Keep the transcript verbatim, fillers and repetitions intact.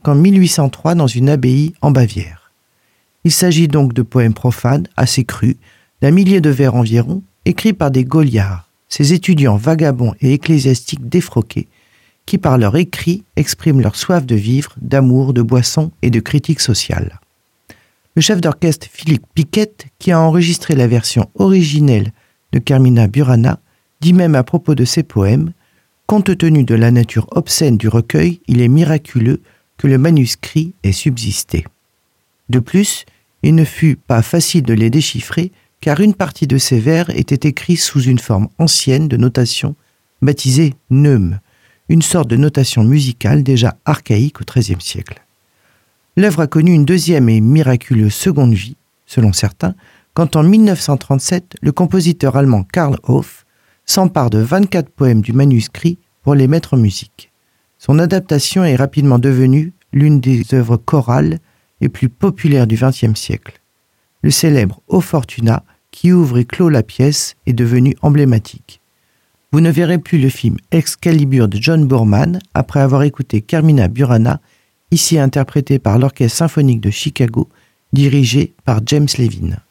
qu'en mille huit cent trois dans une abbaye en Bavière. Il s'agit donc de poèmes profanes, assez crus, d'un millier de vers environ, écrits par des Gauliards, ces étudiants vagabonds et ecclésiastiques défroqués, qui par leur écrit expriment leur soif de vivre, d'amour, de boisson et de critique sociale. Le chef d'orchestre Philippe Piquet, qui a enregistré la version originelle de Carmina Burana, dit même à propos de ces poèmes « Compte tenu de la nature obscène du recueil, il est miraculeux que le manuscrit ait subsisté. » De plus, il ne fut pas facile de les déchiffrer car une partie de ces vers était écrite sous une forme ancienne de notation baptisée neume, une sorte de notation musicale déjà archaïque au treizième siècle. L'œuvre a connu une deuxième et miraculeuse seconde vie, selon certains, quand en mille neuf cent trente-sept, le compositeur allemand Karl Hoff s'empare de vingt-quatre poèmes du manuscrit pour les mettre en musique. Son adaptation est rapidement devenue l'une des œuvres chorales les plus populaires du vingtième siècle. Le célèbre O Fortuna, qui ouvre et clôt la pièce, est devenu emblématique. Vous ne verrez plus le film Excalibur de John Boorman après avoir écouté Carmina Burana, ici interprété par l'Orchestre symphonique de Chicago, dirigé par James Levine.